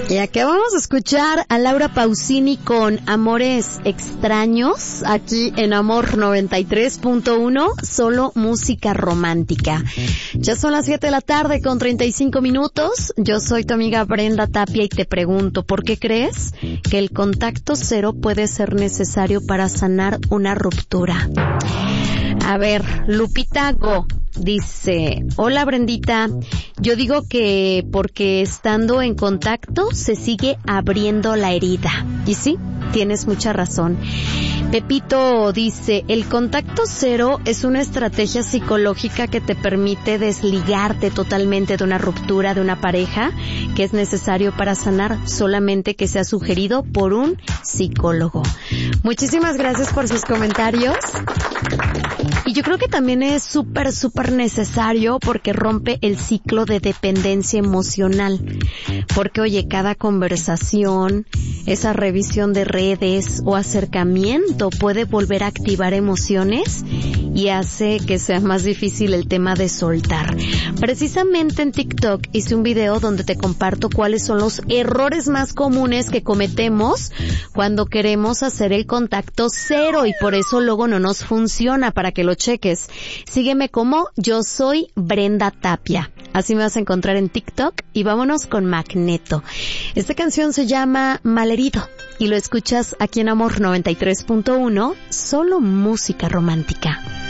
Y acabamos de escuchar a Laura Pausini con Amores Extraños, aquí en Amor 93.1, solo música romántica. Ya son las 7 de la tarde con 35 minutos. Yo soy tu amiga Brenda Tapia y te pregunto, ¿por qué crees que el contacto cero puede ser necesario para sanar una ruptura? A ver, Lupita Go dice, hola Brendita, yo digo que porque estando en contacto se sigue abriendo la herida. Y sí, tienes mucha razón. Pepito dice, el contacto cero es una estrategia psicológica que te permite desligarte totalmente de una ruptura de una pareja que es necesario para sanar, solamente que sea sugerido por un psicólogo. Muchísimas gracias por sus comentarios. Y yo creo que también es súper necesario porque rompe el ciclo de dependencia emocional. Porque, oye, cada conversación, esa revisión de redes o acercamiento puede volver a activar emociones y hace que sea más difícil el tema de soltar. Precisamente en TikTok hice un video donde te comparto cuáles son los errores más comunes que cometemos cuando queremos hacer el contacto cero y por eso luego no nos funciona, para que lo cheques. Sígueme como Yo Soy Brenda Tapia. Así me vas a encontrar en TikTok y vámonos con Magneto. Esta canción se llama Malherido y lo escuchas aquí en Amor 93.1, solo música romántica.